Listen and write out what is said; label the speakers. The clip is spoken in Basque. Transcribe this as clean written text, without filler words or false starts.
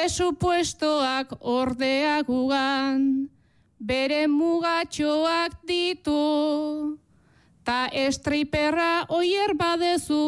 Speaker 1: presupuestoak ordea gugan, bere mugatxoak ditu, ta estriperra oier badezu